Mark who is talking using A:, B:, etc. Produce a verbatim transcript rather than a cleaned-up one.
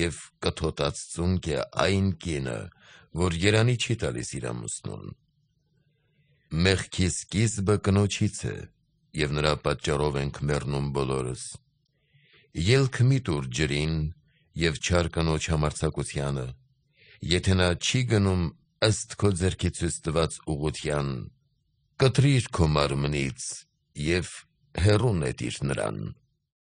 A: և կթոտացծուն կե այն կինը, որ երանի չի տալիս իր ամուսնուն։ Մեղքի սկիզբը կնոջից է, և նրա պատճառով ենք մեռնում բոլորս։ Ելք մի տուր ջրին և չար կնոջ համարձակությանը, եթե նա չի գնում ըստ քո ձեռքի ցույց տված ուղղության, կտրիր քո մարմնից և հեռու նետիր նրան։